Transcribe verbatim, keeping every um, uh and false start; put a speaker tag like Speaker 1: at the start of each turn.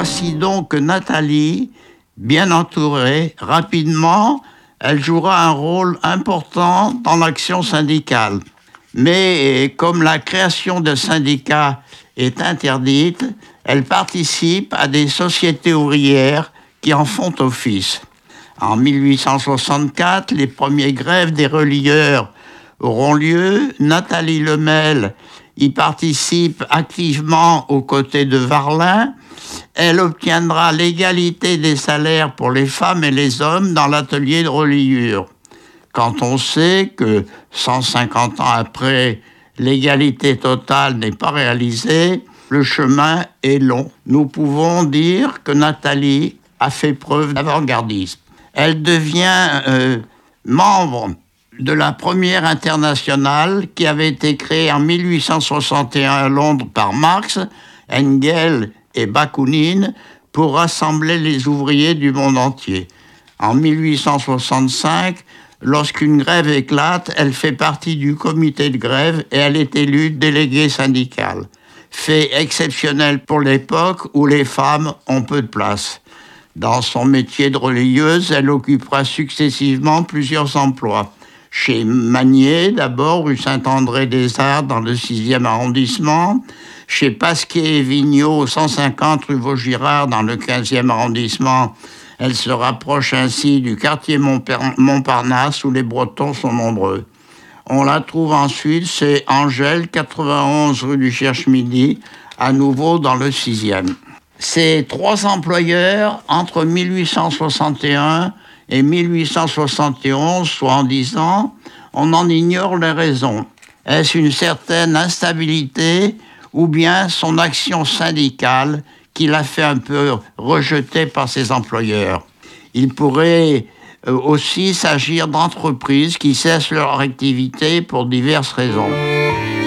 Speaker 1: Voici donc que Nathalie, bien entourée, rapidement, elle jouera un rôle important dans l'action syndicale. Mais comme la création de syndicats est interdite, elle participe à des sociétés ouvrières qui en font office. En mille huit cent soixante-quatre, les premières grèves des relieurs auront lieu. Nathalie Lemel y participe activement aux côtés de Varlin. Elle obtiendra l'égalité des salaires pour les femmes et les hommes dans l'atelier de reliure. Quand on sait que cent cinquante ans après, l'égalité totale n'est pas réalisée, le chemin est long. Nous pouvons dire que Nathalie a fait preuve d'avant-gardisme. Elle devient euh, membre de la première internationale qui avait été créée en mille huit cent soixante et un à Londres par Marx, Engels et Bakounine pour rassembler les ouvriers du monde entier. En mille huit cent soixante-cinq, lorsqu'une grève éclate, elle fait partie du comité de grève et elle est élue déléguée syndicale. Fait exceptionnel pour l'époque où les femmes ont peu de place. Dans son métier de relayeuse, elle occupera successivement plusieurs emplois. Chez Magnier, d'abord, rue Saint-André-des-Arts, dans le sixième arrondissement. Chez Pasquier et Vigneault, cent cinquante rue Vaugirard, dans le quinzième arrondissement. Elle se rapproche ainsi du quartier Montparnasse, où les Bretons sont nombreux. On la trouve ensuite chez Angèle, quatre-vingt-onze rue du Cherche-Midi, à nouveau dans le sixième. Ces trois employeurs, entre mille huit cent soixante et un et mille huit cent soixante et onze, soit en dix ans, on en ignore les raisons. Est-ce une certaine instabilité ou bien son action syndicale qui l'a fait un peu rejeter par ses employeurs? Il pourrait aussi s'agir d'entreprises qui cessent leur activité pour diverses raisons.